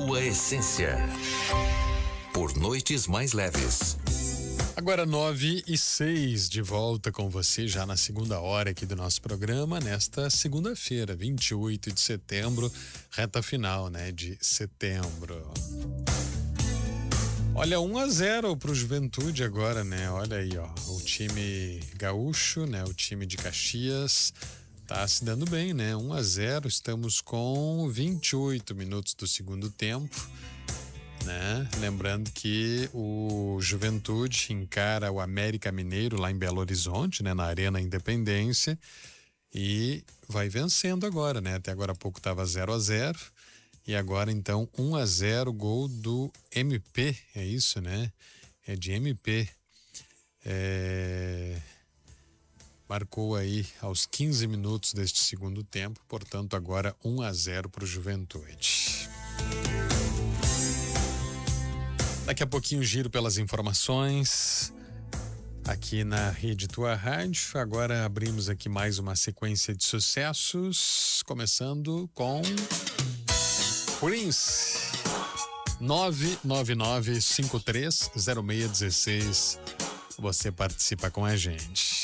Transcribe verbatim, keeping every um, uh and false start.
sua essência. Por noites mais leves. Agora nove e seis, de volta com você já na segunda hora aqui do nosso programa, nesta segunda-feira, vinte e oito de setembro, reta final, né, de setembro. Olha, um a zero pro Juventude agora, né? Olha aí, ó, o time gaúcho, né, o time de Caxias tá se dando bem, né? um a zero, estamos com vinte e oito minutos do segundo tempo. Né? Lembrando que o Juventude encara o América Mineiro lá em Belo Horizonte, né? Na Arena Independência, e vai vencendo agora, né? Até agora há pouco estava zero a zero e agora então um a zero, gol do M P, é isso, né? É de M P. É... Marcou aí aos quinze minutos deste segundo tempo, portanto agora um a zero para o Juventude. Daqui a pouquinho giro pelas informações aqui na Rede Tua Rádio. Agora abrimos aqui mais uma sequência de sucessos, começando com Prince. nove nove nove cinco três zero seis um seis. Você participa com a gente.